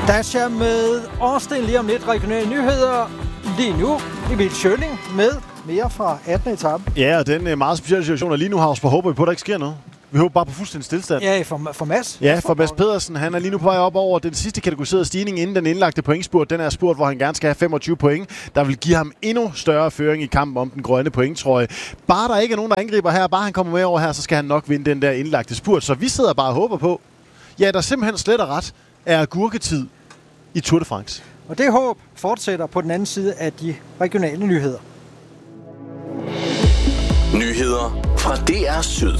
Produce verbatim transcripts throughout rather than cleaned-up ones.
Dasha med Austin lige om lidt. Regionale nyheder lige nu. Emil Schøling med mere fra attende etape. Ja, og den meget specielle situation, og lige nu har vi håber vi på, at der ikke sker noget. Vi håber bare på fuldstændig stillstand. Ja, for, for Mads. Ja, for Mads Pedersen. Han er lige nu på vej op over den sidste kategoriserede stigning inden den indlagte pointspurt. Den er spurt, hvor han gerne skal have femogtyve point. Der vil give ham endnu større føring i kampen om den grønne pointtrøje. Bare der ikke er nogen, der angriber her, bare han kommer med over her, så skal han nok vinde den der indlagte spurt. Så vi sidder bare og håber på, ja, der simpelthen slet og ret er agurketid i Tour de France. Og det håb fortsætter på den anden side af de regionale nyheder. Nyheder fra D R Syd.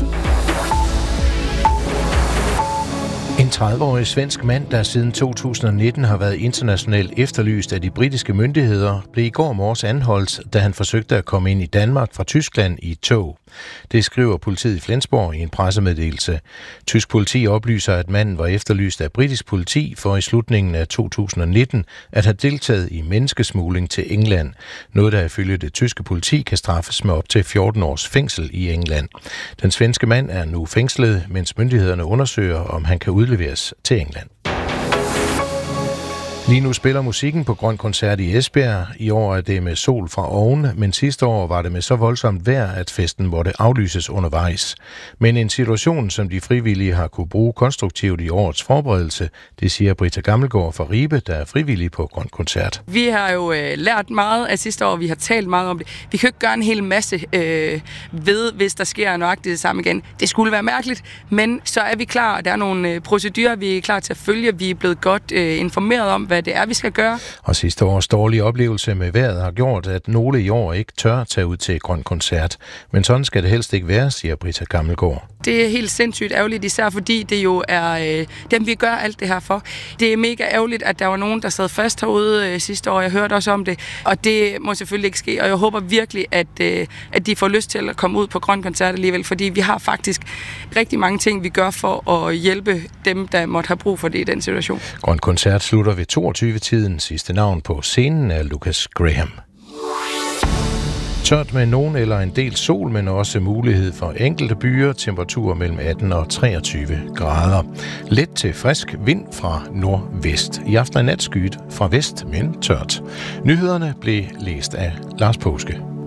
En tredive-årig svensk mand, der siden to tusind nitten har været internationalt efterlyst af de britiske myndigheder, blev i går morges anholdt, da han forsøgte at komme ind i Danmark fra Tyskland i et tog. Det skriver politiet i Flensborg i en pressemeddelelse. Tysk politi oplyser, at manden var efterlyst af britisk politi for i slutningen af to tusind nitten at have deltaget i menneskesmugling til England. Noget, der ifølge det tyske politi kan straffes med op til fjorten års fængsel i England. Den svenske mand er nu fængslet, mens myndighederne undersøger, om han kan udleveres til England. Lige nu spiller musikken på Grøn Koncert i Esbjerg. I år er det med sol fra oven, men sidste år var det med så voldsomt vejr, at festen måtte aflyses undervejs. Men en situation, som de frivillige har kunne bruge konstruktivt i årets forberedelse, det siger Britta Gammelgaard fra Ribe, der er frivillig på Grøn Koncert. Vi har jo øh, lært meget af sidste år, vi har talt meget om det. Vi kan jo ikke gøre en hel masse øh, ved, hvis der sker nøjagtigt det samme igen. Det skulle være mærkeligt, men så er vi klar. Der er nogle øh, procedurer, vi er klar til at følge. Vi er blevet godt øh, informeret om, hvad det er, vi skal gøre. Og sidste års dårlige oplevelse med vejret har gjort, at nogle i år ikke tør tage ud til Grøn Koncert. Men sådan skal det helst ikke være, siger Britta Gammelgaard. Det er helt sindssygt ærgerligt, især fordi det jo er øh, dem, vi gør alt det her for. Det er mega ærgerligt, at der var nogen, der sad fast herude øh, sidste år. Jeg hørte også om det, og det må selvfølgelig ikke ske. Og jeg håber virkelig, at, øh, at de får lyst til at komme ud på Grøn Koncert alligevel, fordi vi har faktisk rigtig mange ting, vi gør for at hjælpe dem, der måtte have brug for det i den situation. Grøn Koncert slutter ved toogtyve-tiden. Sidste navn på scenen er Lucas Graham. Tørt med nogen eller en del sol, men også mulighed for enkelte byer. Temperaturer mellem atten og treogtyve grader. Let til frisk vind fra nordvest. I aften er nat skyet fra vest, men tørt. Nyhederne blev læst af Lars Påske.